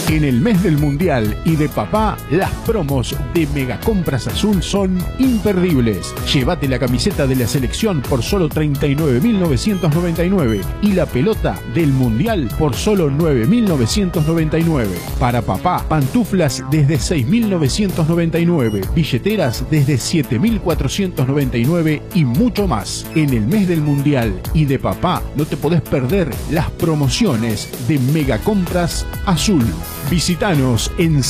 En el mes del Mundial y de papá, las promos de Megacompras Azul son imperdibles. Llévate la camiseta de la selección por solo 39.999 y la pelota del Mundial por solo 9.999. Para papá, pantuflas desde 6.999, billeteras desde 7.499 y mucho más. En el mes del Mundial y de papá, no te podés perder las promociones de Megacompras Azul. Visítanos en